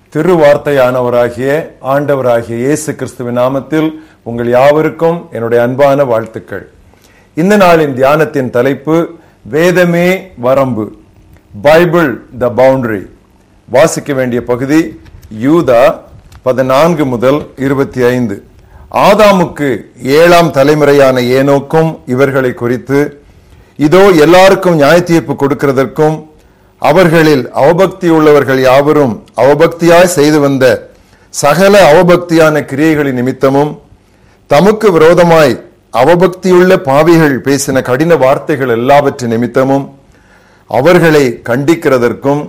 திருவார்த்தையானவராகிய ஆண்டவராகிய இயேசு கிறிஸ்துவின் நாமத்தில் உங்கள் யாவருக்கும் என்னுடைய அன்பான வாழ்த்துக்கள். இந்த நாளின் தியானத்தின் தலைப்பு வேதமே வரம்பு, பைபிள் த பவுண்டரி. வாசிக்க வேண்டிய பகுதி யூதா 14 முதல் 25. ஆதாமுக்கு 7ஆம் தலைமுறையான ஏனோக்கும் இவர்களை குறித்து, இதோ எல்லாருக்கும் நியாய தீர்ப்பு கொடுக்கிறதற்கும் அவர்களில் அவபக்தி உள்ளவர்கள் யாவரும் அவபக்தியாய் செய்து வந்த சகல அவபக்தியான கிரியைகளின் நிமித்தமும் தமக்கு விரோதமாய் அவபக்தியுள்ள பாவிகள் பேசின கடின வார்த்தைகள் எல்லாவற்றின் நிமித்தமும் அவர்களை கண்டிக்கிறதற்கும்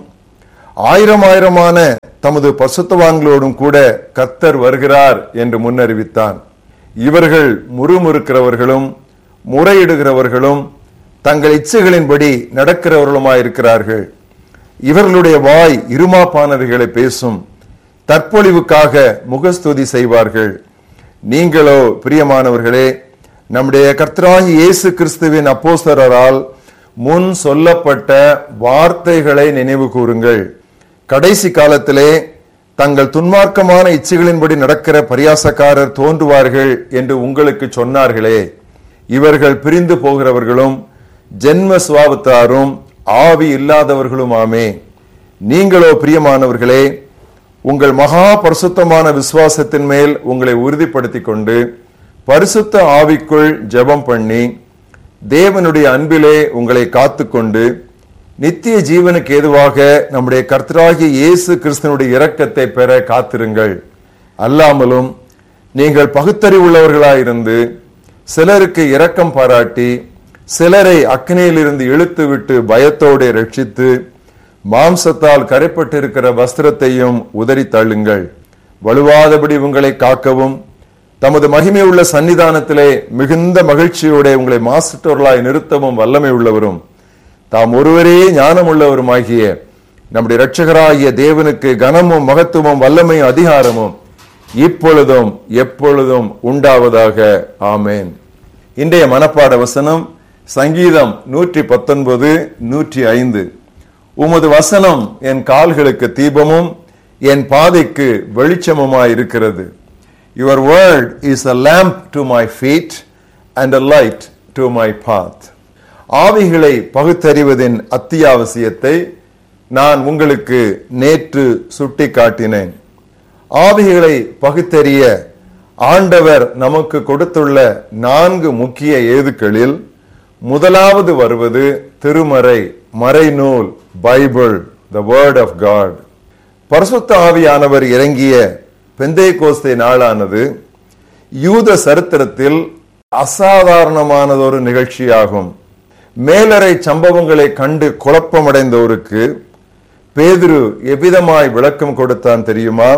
ஆயிரமான தமது பரிசுத்தவான்களோடும் கூட கர்த்தர் வருகிறார் என்று முன்னறிவித்தான். இவர்கள் முறுமுறுக்கிறவர்களும் முறையிடுகிறவர்களும் தங்கள் இச்சைகளின்படி நடக்கிறவர்களுமாயிருக்கிறார்கள். இவர்களுடைய வாய் இருமாப்பானவைகளை பேசும், தற்பொழிவுக்காக முகஸ்துதி செய்வார்கள். நீங்களோ பிரியமானவர்களே, நம்முடைய கர்த்தராகிய இயேசு கிறிஸ்துவின் அப்போஸ்தலரால் முன் சொல்லப்பட்ட வார்த்தைகளை நினைவு கூறுங்கள். கடைசி காலத்திலே தங்கள் துன்மார்க்கமான இச்சைகளின்படி நடக்கிற பரியாசக்காரர் தோன்றுவார்கள் என்று உங்களுக்கு சொன்னார்களே. இவர்கள் பிரிந்து போகிறவர்களும் ஜென்ம சுவாபத்தாரும் ஆவி இல்லாதவர்களுமாமே. நீங்களோ பிரியமானவர்களே, உங்கள் மகா பரிசுத்தமான விசுவாசத்தின் மேல் உங்களை உறுதிப்படுத்திக் கொண்டு பரிசுத்த ஆவிக்குள் ஜெபம் பண்ணி தேவனுடைய அன்பிலே உங்களை காத்துக்கொண்டு நித்திய ஜீவனுக்கு ஏதுவாக நம்முடைய கர்த்தராகிய இயேசு கிறிஸ்துவினுடைய இரக்கத்தை பெற காத்திருங்கள். அல்லாமலும் நீங்கள் பகுத்தறிவுள்ளவர்களாயிருந்து சிலருக்கு இரக்கம் பாராட்டி சிலரை அக்னியிலிருந்து இழுத்து விட்டு பயத்தோடு ரட்சித்து மாம்சத்தால் கரைப்பட்டிருக்கிற வஸ்திரத்தையும் உதறி தள்ளுங்கள். வலுவாதபடி உங்களை காக்கவும் தமது மகிமை உள்ள சன்னிதானத்திலே மிகுந்த மகிழ்ச்சியோட உங்களை மாசற்றவர்களாய் நிறுத்தவும் வல்லமை உள்ளவரும் தாம் ஒருவரே ஞானம் உள்ளவருமாகிய நம்முடைய இரட்சகராகிய தேவனுக்கு கனமும் மகத்துவமும் வல்லமையும் அதிகாரமும் இப்பொழுதும் எப்பொழுதும் உண்டாவதாக. ஆமேன். இன்றைய மனப்பாட வசனம் சங்கீதம் 119:105. உமது வசனம் என் கால்களுக்கு தீபமும் என் பாதைக்கு வெளிச்சமுமாயிருக்கிறது. Your word is a lamp to my feet and a light to my path. ஆவிகளை பகுத்தறிவதின் அத்தியாவசியத்தை நான் உங்களுக்கு நேற்று சுட்டி காட்டினேன். ஆவிகளை பகுத்தறிய ஆண்டவர் நமக்கு கொடுத்துள்ள 4 முக்கிய ஏதுக்களில் முதலாவது வருவது திருமறை, மறைநூல், Bible, the word of God. பரிசுத்த ஆவியானவர் இறங்கிய பெந்தேகோஸ்தே நாளானது யூத சரித்திரத்தில் அசாதாரணமானதொரு நிகழ்ச்சியாகும். மேலறை சம்பவங்களை கண்டு குழப்பமடைந்தோருக்கு பேதுரு எவ்விதமாய் விளக்கம் கொடுத்தான் தெரியுமா?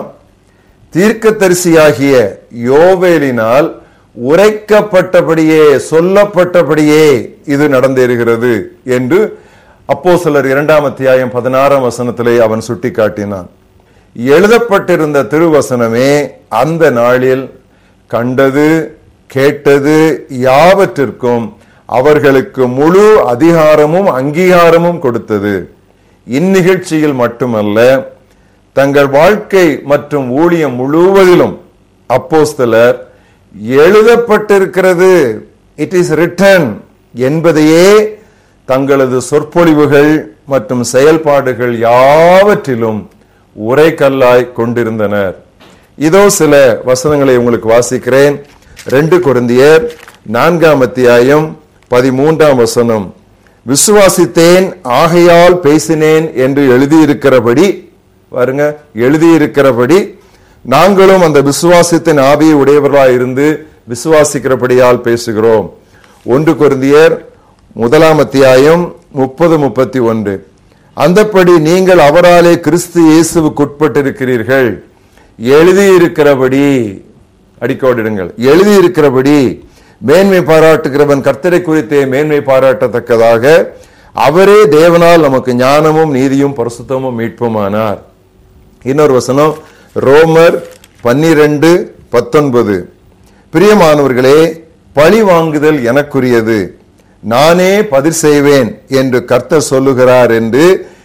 தீர்க்கதரிசியாகிய யோவேலினால் உரைக்கப்பட்டபடியே சொல்லப்பட்டபடியே இது நடந்தேறுகிறது என்று அப்போஸ்தலர் 2ஆம் அத்தியாயம் 16ஆம் வசனத்திலே அவன் சுட்டி காட்டினான். எழுதப்பட்டிருந்த திருவசனமே அந்த நாளில் கண்டது கேட்டது யாவற்றிற்கும் அவர்களுக்கு முழு அதிகாரமும் அங்கீகாரமும் கொடுத்தது. இந்நிகழ்ச்சியில் மட்டுமல்ல, தங்கள் வாழ்க்கை மற்றும் ஊழியம் முழுவதிலும் அப்போஸ்தலர் எழுதப்பட்டிருக்கிறது, இட் இஸ் ரிட்டன் என்பதையே தங்களது சொற்பொழிவுகள் மற்றும் செயல்பாடுகள் யாவற்றிலும் உரைக்கல்லாய் கொண்டிருந்தனர். இதோ சில வசனங்களை உங்களுக்கு வாசிக்கிறேன். 2 கொரிந்தியர் 4ஆம் அத்தியாயம் 13ஆம் வசனம். விசுவாசித்தேன் ஆகையால் பேசினேன் என்று எழுதியிருக்கிறபடி, பாருங்க, எழுதியிருக்கிறபடி நாங்களும் அந்த விசுவாசத்தின் ஆவியை உடையவர்களாய் இருந்து விசுவாசிக்கிறபடியால் பேசுகிறோம். 1 கொரிந்தியர் 1ஆம் அத்தியாயம் 30-31. அந்தப்படி நீங்கள் அவராலே கிறிஸ்து இயேசுவுக்குட்பட்டிருக்கிறீர்கள். எழுதியிருக்கிறபடி, அடிக்கோடிடுங்கள், எழுதியிருக்கிறபடி மேன்மை பாராட்டுகிறவன் கர்த்தரை குறித்தே மேன்மை பாராட்டத்தக்கதாக அவரே தேவனால் நமக்கு ஞானமும் நீதியும் பரிசுத்தமும் மீட்புமானார். இன்னொரு வசனம் ரோமர் 12:19. பிரியமானவர்களே, பழி வாங்குதல் எனக்குரியது, நானே பதில் செய்வேன் என்று கர்த்தர் சொல்லுகிறார் என்று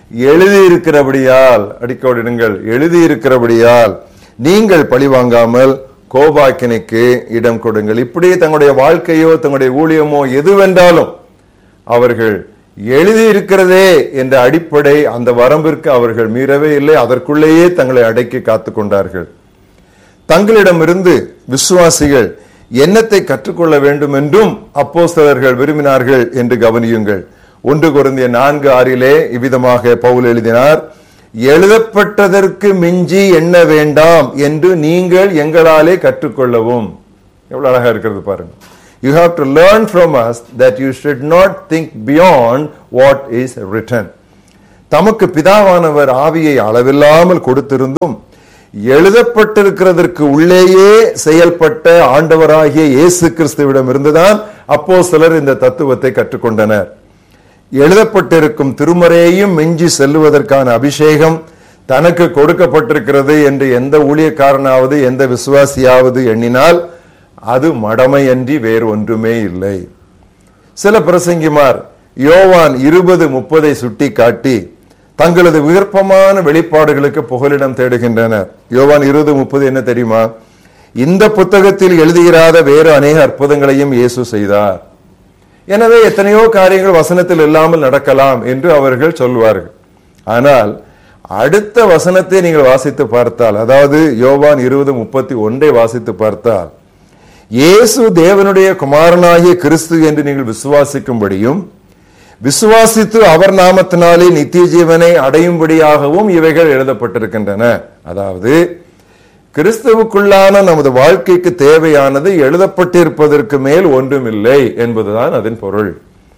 எழுதியிருக்கிறபடியால், அடிக்கோடிடுங்கள், எழுதியிருக்கிறபடியால் நீங்கள் பழிவாங்காமல் கோபாக்கினைக்கு இடம் கொடுங்கள். இப்படி தங்களுடைய வாழ்க்கையோ தங்களுடைய ஊழியமோ எதுவென்றாலும் அவர்கள் எழுதியிருக்கிறதே என்ற அடிப்படை அந்த வரம்பிற்கு அவர்கள் மீறவே இல்லை. அதற்குள்ளேயே தங்களை அடக்கி காத்து கொண்டார்கள். தங்களிடமிருந்து விசுவாசிகள் என்னத்தை கற்றுக்கொள்ள வேண்டும் என்றும் அப்போஸ்தலர்கள் விரும்பினார்கள் என்று கவனியுங்கள். 1 கொரிந்தியர் 4:6 இவ்விதமாக பவுல் எழுதினார், எழுதப்பட்டதற்கு மிஞ்சி எண்ண வேண்டாம் என்று நீங்கள் எங்களாலே கற்றுக்கொள்ளவும். எவ்வளவு அழகா இருக்கிறது பாருங்க. You have to learn from us that you should not think beyond what is written. தமக்கு பிதாவானவர் ஆவியை அளவில்லாமல் கொடுத்திருந்தும் எழுதப்பட்டிருக்கிறதற்கு உள்ளேயே செயல்பட்ட ஆண்டவராகிய இயேசு கிறிஸ்துவிடம் இருந்துதான் அப்போஸ்தலர் இந்த தத்துவத்தை கற்றுக்கொண்டனர். எழுதப்பட்டிருக்கும் திருமறையையும் மிஞ்சி செல்லுவதற்கான அபிஷேகம் தனக்கு கொடுக்கப்பட்டிருக்கிறது என்று எந்த ஊழியக்காரனாவது எந்த விசுவாசியாவது எண்ணினால் அது மடமையன்றி வேறு ஒன்றுமே இல்லை. சில பிரசங்கிமார் யோவான் 20:30 சுட்டி காட்டி தங்களது விருப்பமான வெளிப்பாடுகளுக்கு புகலிடம் தேடுகின்றனர். யோவான் 20:30 என்ன தெரியுமா? இந்த புத்தகத்தில் எழுதியிராத வேறு அநேக அற்புதங்களையும் இயேசு செய்தார். எனவே எத்தனையோ காரியங்கள் வசனத்தில் இல்லாமல் நடக்கலாம் என்று அவர்கள் சொல்வார்கள். ஆனால் அடுத்த வசனத்தை நீங்கள் வாசித்து பார்த்தால், அதாவது யோவான் 20:31 வாசித்து பார்த்தால், இயேசு தேவனுடைய குமாரனாகிய கிறிஸ்து என்று நீங்கள் விசுவாசிக்கும்படியும் விசுவாசித்து அவர் நாமத்தினாலே நித்திய ஜீவனை அடையும்படியாகவும் இவைகள் எழுதப்பட்டிருக்கின்றன. அதாவது கிறிஸ்துவுக்குள்ளான நமது வாழ்க்கைக்கு தேவையானது எழுதப்பட்டிருப்பதற்கு மேல் ஒன்றுமில்லை என்பதுதான் அதன் பொருள்.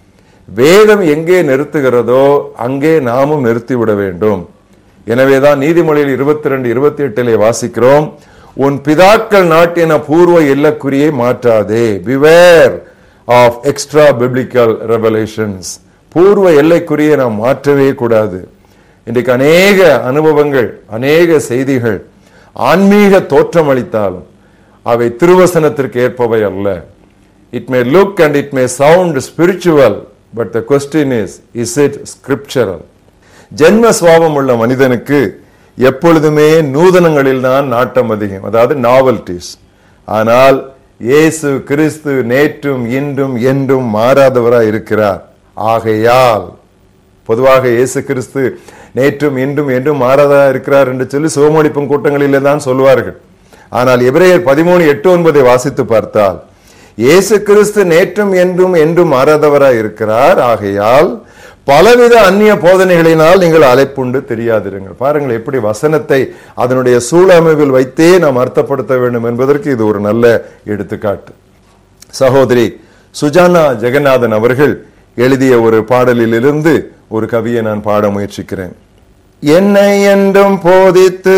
வேதம் எங்கே நிறுத்துகிறதோ அங்கே நாமும் நிறுத்திவிட வேண்டும். எனவேதான் நீதிமொழியில் 22:28 வாசிக்கிறோம், உன் பிதாக்கள் நாட்டின பூர்வ எல்லக்குறியை மாற்றாதே. Beware of extra biblical revelations. பூர்வ எல்லைக்குறியை நாம் மாற்றவே கூடாது. இன்றைக்கு அநேக அனுபவங்கள், அநேக செய்திகள் ஆன்மீக தோற்றம் அளித்தாலும் அவை திருவசனத்திற்கு ஏற்பவை அல்ல. It may look and it may sound spiritual, but the question is it scriptural? ஜென்ம சுவாபம் உள்ள மனிதனுக்கு எப்பொழுதுமே நூதனங்களில் தான் நாட்டம் அதிகம், அதாவது நாவல்டிஸ். ஆனால் இயேசு கிறிஸ்து நேற்றும் இன்றும் என்றும் மாறாதவராய் இருக்கிறார். ஆகையால் பொதுவாக இயேசு கிறிஸ்து நேற்றும் இன்றும் என்றும் மாறாதவராய் இருக்கிறார் என்று சொல்லி சுகமளிப்பும் கூட்டங்களிலே தான் சொல்வார்கள். ஆனால் எபிரேயர் 13:8-9 வாசித்து பார்த்தால், இயேசு கிறிஸ்து நேற்றும் என்றும் மாறாதவராய் இருக்கிறார். ஆகையால் பலவித அந்நிய போதனைகளினால் நீங்கள் அலைப்புண்டு தெரியாதிருங்கள். பாருங்கள் எப்படி வசனத்தை அதனுடைய சூழமைவில் வைத்தே நாம் அர்த்தப்படுத்த வேண்டும் என்பதற்கு இது ஒரு நல்ல எடுத்துக்காட்டு. சகோதரி சுஜானா ஜெகநாதன் அவர்கள் எழுதிய ஒரு பாடலிலிருந்து ஒரு கவியை நான் பாட முயற்சிக்கிறேன். என்னை என்றும் போதித்து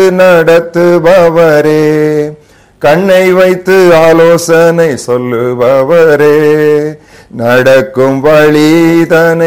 நடத்துபவரே, கண்ணை வைத்து ஆலோசனை சொல்லுபவரே, நடக்கும் வழிதனை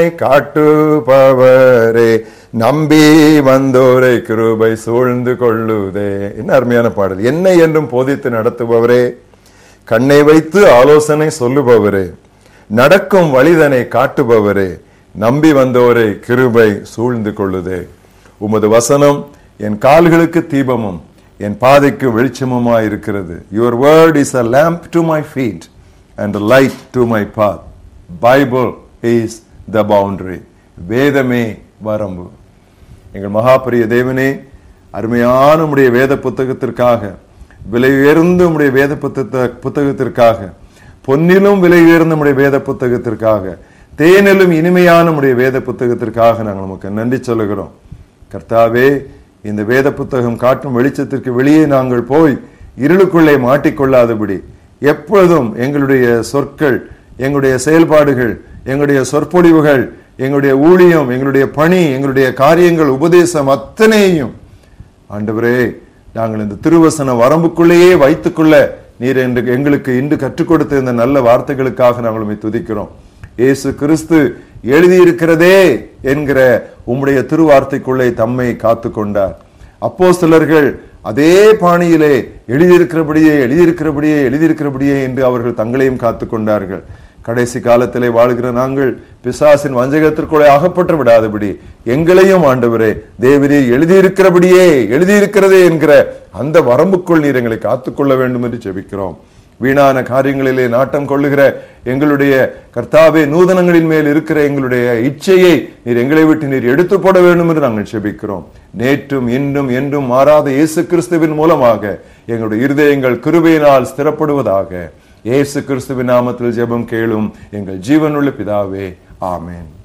காட்டுபவரே, நம்பி வந்தோரை கிருபை சூழ்ந்து கொள்ளுதே. என்ன அருமையான பாடல். என்னை என்றும் போதித்து நடத்துபவரே, கண்ணை வைத்து ஆலோசனை சொல்லுபவரே, நடக்கும் வழிதனை காட்டுபவரே, நம்பி வந்தோரை கிருபை சூழ்ந்து கொள்ளுதே. உமது வசனம் என் கால்களுக்கு தீபமும் என் பாதைக்கு வெளிச்சமுமாய் இருக்கிறது. Your word is a lamp to my feet and a light to my path. Bible is the boundary. வேதமே வரம்பு. எங்கள் மகாபரிய தேவனே, அருமையான உம்முடைய வேத புத்தகத்திற்காக, விலை உயர்ந்த உம்முடைய வேத புத்தகத்திற்காக, பொன்னிலும் விலை உயர்ந்த உம்முடைய வேத புத்தகத்திற்காக, தேனிலும் இனிமையான உம்முடைய வேத புத்தகத்திற்காக நாங்கள் நமக்கு நன்றி சொல்லுகிறோம். கர்த்தாவே, இந்த வேத புத்தகம் காட்டும் வெளிச்சத்திற்கு வெளியே நாங்கள் போய் இருளுக்குள்ளே மாட்டிக்கொள்ளாதபடி எப்பொழுதும் எங்களுடைய சொற்கள், எங்களுடைய செயல்பாடுகள், எங்களுடைய சொற்பொழிவுகள், எங்களுடைய ஊழியம், எங்களுடைய பணி, எங்களுடைய காரியங்கள், உபதேசம் அத்தனையும் ஆண்டவரே நாங்கள் இந்த திருவசன வரம்புக்குள்ளேயே வைத்துக்கொள்ள நீர் எங்களுக்கு இன்று கற்றுக் கொடுத்த இந்த நல்ல வார்த்தைகளுக்காக நாங்கள் உம்மை துதிக்கிறோம். இயேசு கிறிஸ்து எழுதியிருக்கிறதே என்கிற உம்முடைய திருவார்த்தைக்குள்ளே தம்மை காத்து கொண்டார். அப்போஸ்தலர்கள் அதே பாணியிலே எழுதியிருக்கிறபடியே எழுதியிருக்கிறபடியே எழுதியிருக்கிறபடியே என்று அவர்கள் தங்களையும் காத்து கொண்டார்கள். கடைசி காலத்திலே வாழ்கிற நாங்கள் பிசாசின் வஞ்சகத்திற்குள்ளே அகப்பட்டு விடாதபடி எங்களையும் ஆண்டவரே தேவரீர் எழுதியிருக்கிறதே என்கிற அந்த வரம்புக்குள் நீர் எங்களை காத்துக்கொள்ள வேண்டும் என்று ஜெபிக்கிறோம். வீணான காரியங்களிலே நாட்டம் கொள்ளுகிற எங்களுடைய கர்த்தாவே, நூதனங்களின் மேல் இருக்கிற எங்களுடைய இச்சையை நீர் எங்களை விட்டு நீர் எடுத்து போட வேண்டும் என்று நாங்கள் ஜெபிக்கிறோம். நேற்றும் இன்றும் என்றும் மாறாத இயேசு கிறிஸ்துவின் மூலமாக எங்களுடைய இருதயங்கள் கிருபையினால் ஸ்திரப்படுவதாக. இயேசு கிறிஸ்துவின் நாமத்தில் ஜெபம் கேளும் எங்கள் ஜீவனுள்ள பிதாவே, ஆமென்.